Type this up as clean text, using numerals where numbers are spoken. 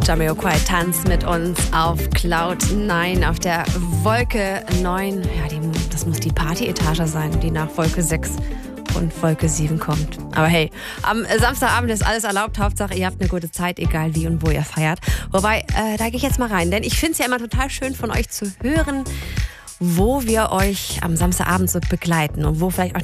Jamiroquai tanzt mit uns auf Cloud 9, auf der Wolke 9. Ja, das muss die Partyetage sein, die nach Wolke 6 und Wolke 7 kommt. Aber hey, am Samstagabend ist alles erlaubt. Hauptsache, ihr habt eine gute Zeit, egal wie und wo ihr feiert. Wobei, da gehe ich jetzt mal rein, denn ich finde es ja immer total schön von euch zu hören, wo wir euch am Samstagabend so begleiten und wo vielleicht auch